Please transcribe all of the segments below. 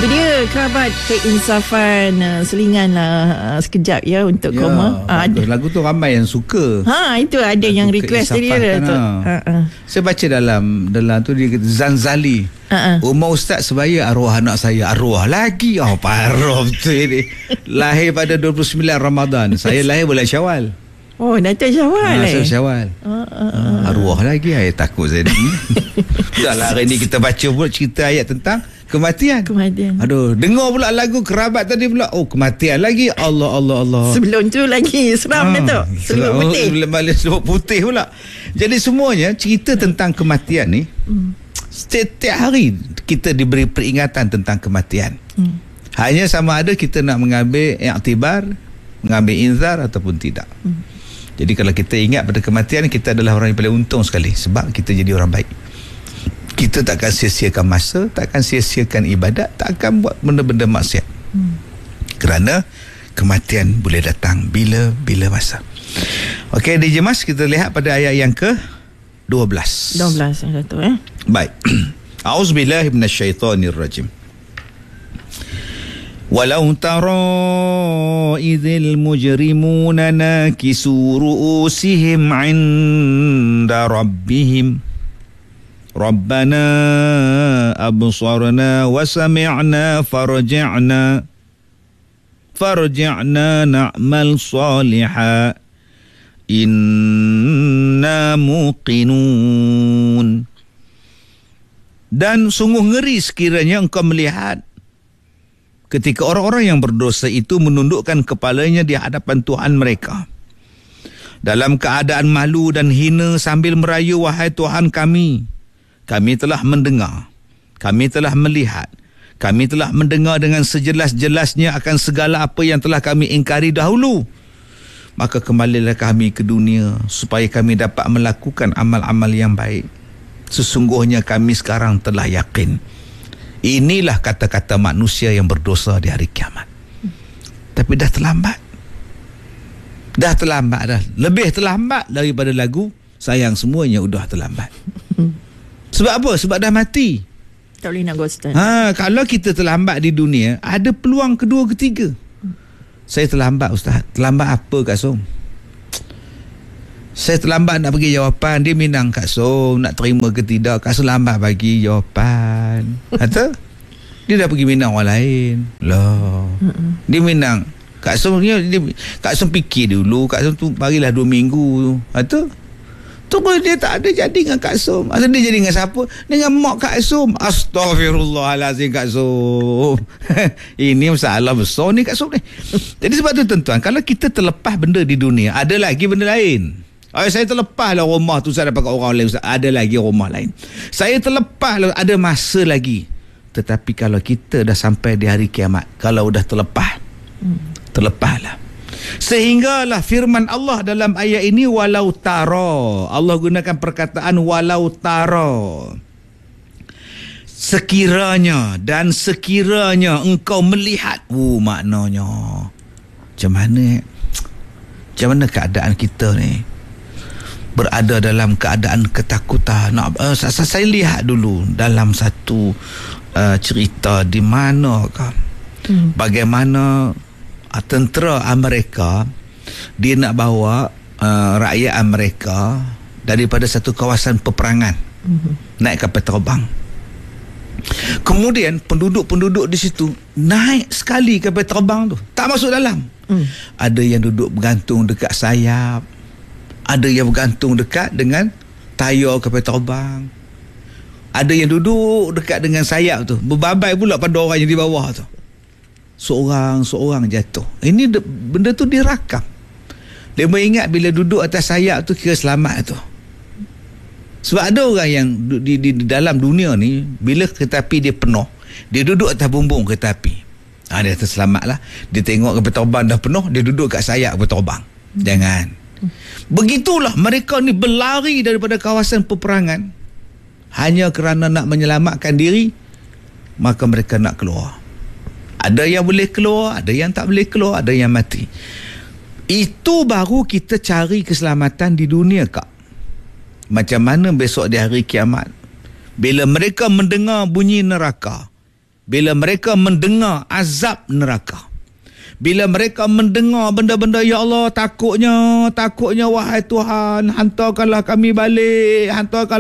Itu dia kerabat keinsafan. Selingan lah sekejap ya untuk koma. Lagu tu ramai yang suka. Itu ada lagu yang request tadi tu. Saya baca dalam tu dia kata Zanzali. Umar Ustaz sebaya arwah anak saya. Arwah lagi. Parah betul ni. Lahir pada 29 Ramadan. Saya lahir bulan Syawal. Dah Syawal. Syawal. Arwah lagi. Saya takut saya ni. Dah lah hari ni kita baca pula cerita ayat tentang kematian. Aduh, dengar pula lagu kerabat tadi pula. Kematian lagi. Allah. Sebelum tu lagi seram dah tu. Selimut putih. Selimut putih pula. Jadi semuanya cerita tentang kematian ni. Setiap hari kita diberi peringatan tentang kematian. Hanya sama ada kita nak mengambil iktibar, mengambil inzar ataupun tidak. Jadi kalau kita ingat pada kematian, kita adalah orang yang paling untung sekali sebab kita jadi orang baik. Kita takkan sia-siakan masa, takkan sia-siakan ibadat, takkan buat benda-benda maksiat. Kerana kematian boleh datang bila masa. Okey, DJ Mas, kita lihat pada ayat yang ke-12. 12 yang satu Baik. A'udzubillahi minasyaitonirrajim. Walau tara idzil mujrimuna nakisu ru'usihim 'inda rabbihim Rabbana absarna wa sami'na farji'na na'mal salihan inna muqinun. Dan sungguh ngeri sekiranya engkau melihat ketika orang-orang yang berdosa itu menundukkan kepalanya di hadapan Tuhan mereka dalam keadaan malu dan hina sambil merayu, wahai Tuhan kami telah mendengar, kami telah melihat, kami telah mendengar dengan sejelas-jelasnya akan segala apa yang telah kami ingkari dahulu. Maka kembalilah kami ke dunia supaya kami dapat melakukan amal-amal yang baik. Sesungguhnya kami sekarang telah yakin. Inilah kata-kata manusia yang berdosa di hari kiamat. Tapi dah terlambat. Dah. Lebih terlambat daripada lagu Sayang Semuanya Udah Terlambat. Sebab apa? Sebab dah mati. Tak boleh nak ghost. Kalau kita terlambat di dunia, ada peluang kedua ketiga. Saya terlambat Ustaz. Terlambat apa Kak Som? Saya terlambat nak bagi jawapan. Dia minang Kak Som nak terima ke tidak. Kak Som lambat bagi jawapan. Kata dia dah pergi minang orang lain. Dia minang Kak Som Kak Som fikir dulu. Kak Som tu barilah 2 minggu. Kata tunggu dia tak ada jadi dengan Kak Som. Asal dia jadi dengan siapa? Dengan mak Kak Som. Astaghfirullahalazim Kak Som. Ini masalah besar ni Kak Som ni. Jadi sebab tu tuan-tuan, kalau kita terlepas benda di dunia, ada lagi benda lain. Saya terlepas lah rumah tu, saya dapat kat orang lain. Ada lagi rumah lain. Saya terlepas lah, ada masa lagi. Tetapi kalau kita dah sampai di hari kiamat, kalau dah terlepas, terlepaslah. Sehinggalah firman Allah dalam ayat ini, walau tara. Allah gunakan perkataan walau tara. Sekiranya engkau melihat. Maknanya macam mana keadaan kita ni? Berada dalam keadaan ketakutan. Saya lihat dulu dalam satu cerita di manakah bagaimana tentera Amerika dia nak bawa rakyat Amerika daripada satu kawasan peperangan naik kapal terbang. Kemudian penduduk-penduduk di situ naik sekali kapal terbang tu, tak masuk dalam. Ada yang duduk bergantung dekat sayap, ada yang bergantung dekat dengan tayar kapal terbang, ada yang duduk dekat dengan sayap tu, berbabai pula pada orang yang di bawah tu. Seorang jatuh. Ini benda tu dirakam. Dia mengingat bila duduk atas sayap tu kira selamat tu. Sebab ada orang yang di dalam dunia ni, bila kereta api dia penuh, dia duduk atas bumbung kereta api. Dia terselamat lah. Dia tengok kapal terbang dah penuh, dia duduk kat sayap kapal terbang. Jangan. Begitulah mereka ni berlari daripada kawasan peperangan hanya kerana nak menyelamatkan diri. Maka mereka nak keluar. Ada yang boleh keluar, ada yang tak boleh keluar, ada yang mati. Itu baru kita cari keselamatan di dunia, Kak. Macam mana besok di hari kiamat, bila mereka mendengar bunyi neraka, bila mereka mendengar azab neraka, bila mereka mendengar benda-benda, ya Allah, takutnya wahai Tuhan, hantarkanlah kami balik.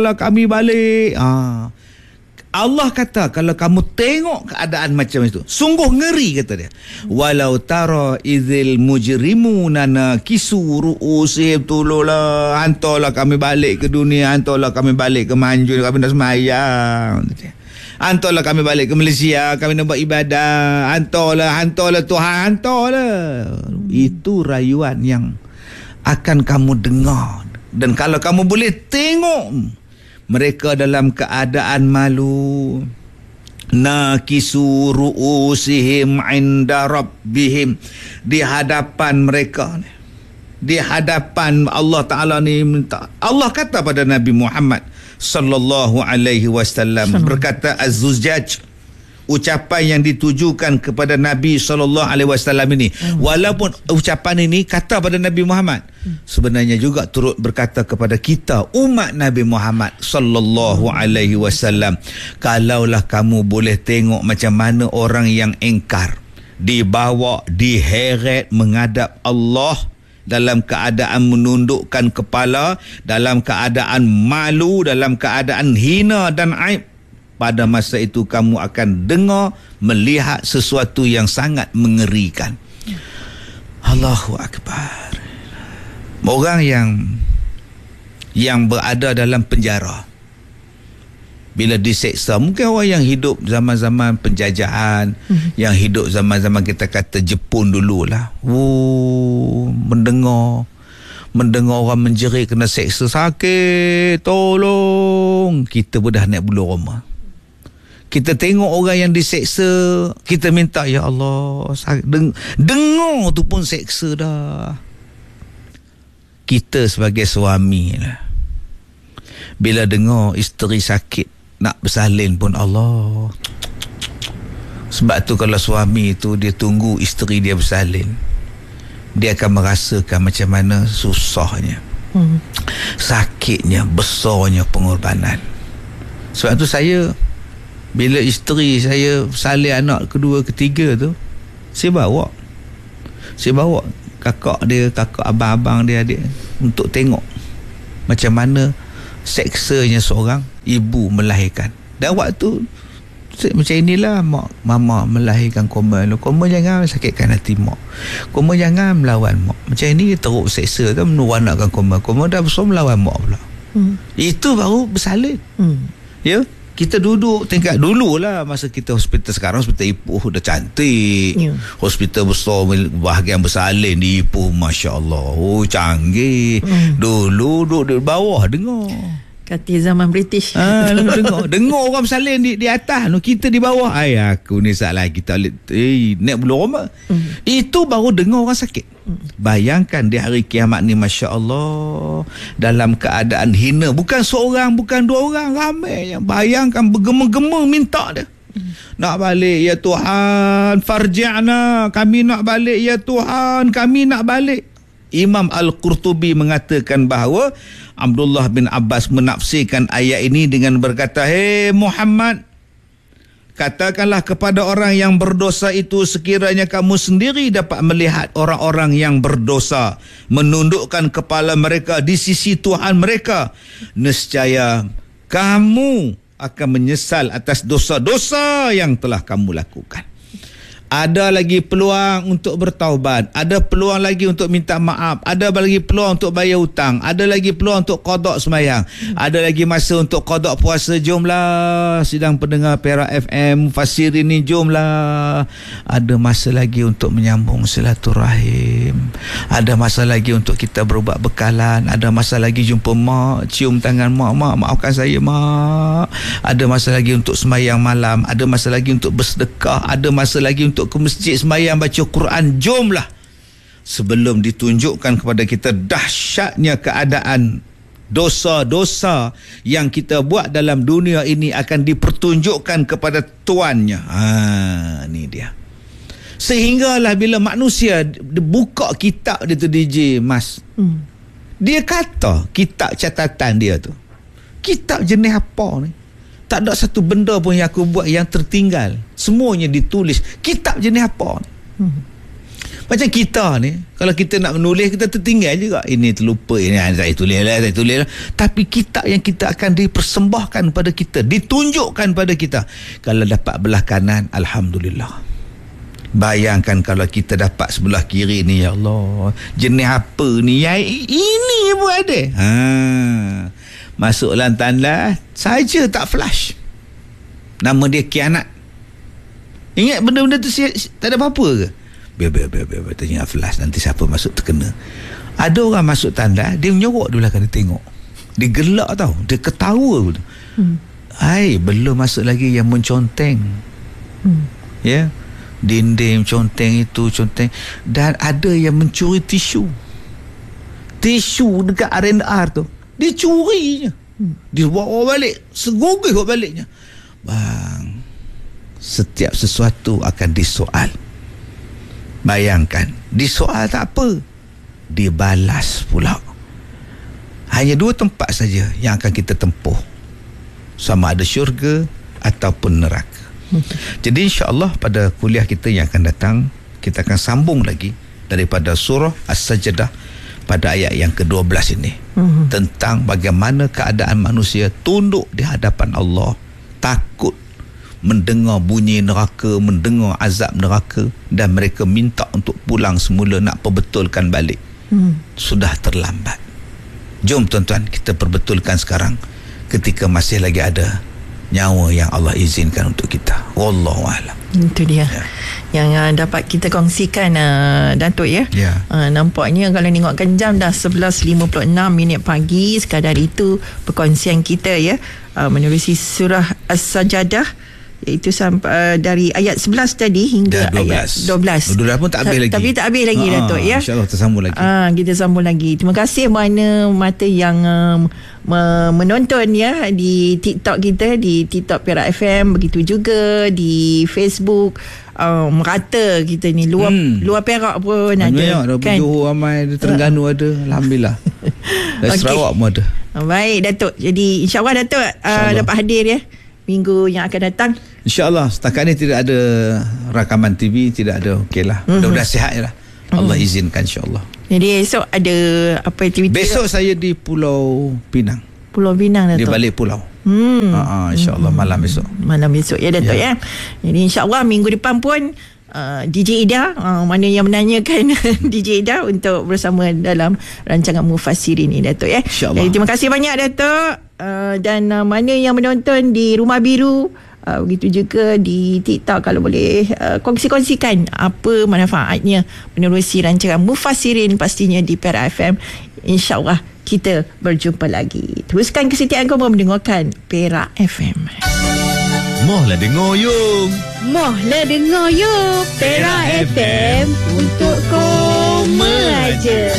Allah kata, kalau kamu tengok keadaan macam itu, sungguh ngeri, kata dia. Walau tara izil mujrimuna nakisu ru'usihim, tolonglah, hantarlah kami balik ke dunia, hantarlah kami balik ke Manjun, kami nak semayang. Hantarlah kami balik ke Malaysia, kami nak buat ibadah. Hantarlah Tuhan, hantarlah. Itu rayuan yang akan kamu dengar. Dan kalau kamu boleh tengok mereka dalam keadaan malu, nakisu ru'usihim inda rabbihim, di hadapan mereka, di hadapan Allah Ta'ala ni. Allah kata pada Nabi Muhammad sallallahu alaihi wasallam, berkata Az-Zujjaj, ucapan yang ditujukan kepada Nabi sallallahu alaihi wasallam ini, walaupun ucapan ini kata pada Nabi Muhammad, sebenarnya juga turut berkata kepada kita umat Nabi Muhammad sallallahu alaihi wasallam. Kalaulah kamu boleh tengok macam mana orang yang engkar dibawa, diheret menghadap Allah dalam keadaan menundukkan kepala, dalam keadaan malu, dalam keadaan hina dan aib, pada masa itu kamu akan dengar, melihat sesuatu yang sangat mengerikan. Allahu Akbar. Orang yang berada dalam penjara, bila diseksa, mungkin orang yang hidup zaman-zaman penjajahan, yang hidup zaman-zaman kita kata Jepun dululah, mendengar orang menjerit kena seksa, sakit, tolong, kita pun dah naik bulu roma. Kita tengok orang yang diseksa, kita minta, ya Allah, dengar tu pun seksa dah. Kita sebagai suami lah, bila dengar isteri sakit nak bersalin pun, Allah. Sebab tu kalau suami tu dia tunggu isteri dia bersalin, dia akan merasakan macam mana susahnya, sakitnya, besarnya pengorbanan. Sebab tu saya, bila isteri saya salin anak kedua, ketiga tu, saya bawa kakak dia, kakak abang-abang dia, adik, untuk tengok macam mana seksanya seorang ibu melahirkan. Dan waktu macam inilah mama melahirkan Koma jangan sakitkan hati mak, Koma jangan melawan mak. Macam ini teruk seksa tu, menuanakkan Koma dah besar melawan mak pula. Itu baru bersalin. Ya, kita duduk tingkat dululah, masa kita hospital. Sekarang hospital Ipoh dah cantik, hospital besar, bahagian bersalin di Ipoh, Masya Allah, canggih. Dulu duduk di bawah dengar, kata zaman British. dengar orang bersalin di atas, kita di bawah. Aku ni salah, kita naik bulu roma. Itu baru dengar orang sakit. Bayangkan di hari kiamat ni, Masya Allah, dalam keadaan hina, bukan seorang, bukan dua orang, ramai yang bayangkan bergema-gema minta dia, nak balik ya Tuhan, farji'na, kami nak balik ya Tuhan, kami nak balik. Imam Al-Qurtubi mengatakan bahawa Abdullah bin Abbas menafsirkan ayat ini dengan berkata, "Hei Muhammad, katakanlah kepada orang yang berdosa itu, sekiranya kamu sendiri dapat melihat orang-orang yang berdosa menundukkan kepala mereka di sisi Tuhan mereka, nescaya kamu akan menyesal atas dosa-dosa yang telah kamu lakukan." Ada lagi peluang untuk bertaubat, ada peluang lagi untuk minta maaf, ada lagi peluang untuk bayar hutang, ada lagi peluang untuk qada sembahyang, ada lagi masa untuk qada puasa. Jomlah sidang pendengar Perak FM, Mufassirin ni, jomlah. Ada masa lagi untuk menyambung silaturahim, ada masa lagi untuk kita berubat bekalan, ada masa lagi jumpa mak, cium tangan mak, maafkan saya mak, ada masa lagi untuk sembahyang malam, ada masa lagi untuk bersedekah, ada masa lagi untuk ke masjid sembahyang, baca Quran. Jomlah, sebelum ditunjukkan kepada kita dahsyatnya keadaan dosa-dosa yang kita buat dalam dunia ini akan dipertunjukkan kepada tuannya. Ni dia. Sehinggalah bila manusia buka kitab dia tu, DJ Mas, dia kata kitab catatan dia tu, kitab jenis apa ni? Tak ada satu benda pun yang aku buat yang tertinggal. Semuanya ditulis. Kitab jenis apa? Macam kita ni, kalau kita nak menulis, kita tertinggal juga. Ini terlupa, ini saya tulis lah. Tapi kitab yang kita akan dipersembahkan pada kita, ditunjukkan pada kita. Kalau dapat belah kanan, alhamdulillah. Bayangkan kalau kita dapat sebelah kiri ni, ya Allah, jenis apa ni? Ya, ini pun ada. Masuk dalam tanda saja tak flash. Nama dia kianat. Ingat benda-benda tu tak ada apa-apa ke? Biar tanya flash, nanti siapa masuk terkena. Ada orang masuk tanda, dia menyorok di belakang, dia tengok, dia gelak tau, dia ketawa. Belum masuk lagi yang menconteng. Ya, dinding conteng itu, conteng. Dan ada yang mencuri tisu dekat R&R tu, dia curinya, dia bawa balik, segugih baliknya. Bang, setiap sesuatu akan disoal. Bayangkan, disoal tak apa, dibalas pula. Hanya 2 tempat saja yang akan kita tempuh, sama ada syurga ataupun neraka. Jadi insya-Allah pada kuliah kita yang akan datang, kita akan sambung lagi daripada surah As-Sajdah pada ayat yang ke-12 ini, tentang bagaimana keadaan manusia tunduk di hadapan Allah, takut mendengar bunyi neraka, mendengar azab neraka, dan mereka minta untuk pulang semula, nak perbetulkan balik. Sudah terlambat. Jom tuan-tuan, kita perbetulkan sekarang ketika masih lagi ada nyawa yang Allah izinkan untuk kita. Wallahu a'lam. Itu dia yang dapat kita kongsikan, Datuk ya. Nampaknya kalau tengokkan jam dah 11.56 pagi. Sekadar itu perkongsian kita ya, menerusi surah As-Sajdah, iaitu sampai dari ayat 11 tadi hingga ayat 12. 12 pun tak habis lagi. Tapi tak habis lagi, Datuk ya. InsyaAllah tersambung lagi. Kita sambung lagi. Terima kasih mana mata yang menonton ya di TikTok kita, di TikTok Perak FM, begitu juga di Facebook. Merata kita ni, luar Perak pun ada kan. Johor ramai, di Terengganu ada, alhamdulillah. Dari Sarawak pun ada. Baik Datuk. Jadi insya-Allah Datuk dapat hadir ya minggu yang akan datang. InsyaAllah. Setakat ni tidak ada rakaman TV, tidak ada. Okeylah. Mudah-mudahan sihat je lah. Allah izinkan insyaAllah. Jadi esok ada apa aktiviti? Besok saya di Pulau Pinang. Pulau Pinang, Datuk. Di balik pulau. InsyaAllah malam besok. Malam besok ya, Datuk ya. Jadi insyaAllah minggu depan pun DJ Ida, mana yang menanyakan DJ Ida untuk bersama dalam rancangan Mufassirin ini, Datuk ya. Jadi terima kasih banyak, Datuk. Dan mana yang menonton di Rumah Biru, begitu juga di TikTok, kalau boleh kongsi-kongsikan apa manfaatnya menerusi rancangan Mufassirin pastinya di Perak FM. InsyaAllah kita berjumpa lagi. Teruskan kesetiaan kamu mendengarkan Perak FM. Mohlah dengar yung. Mohlah dengar yung Perak FM untuk koma aja.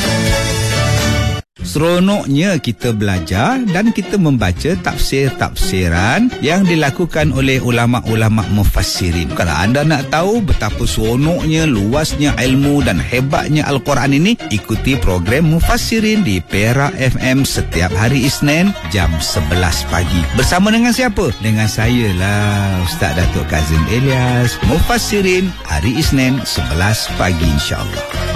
Seronoknya kita belajar dan kita membaca tafsir-tafsiran yang dilakukan oleh ulama-ulama mufassirin. Kalau anda nak tahu betapa seronoknya, luasnya ilmu dan hebatnya Al-Quran ini, ikuti program Mufassirin di Perak FM setiap hari Isnin jam 11 pagi. Bersama dengan siapa? Dengan saya lah, Ustaz Datuk Kazim Elias. Mufassirin hari Isnin 11 pagi insya-Allah.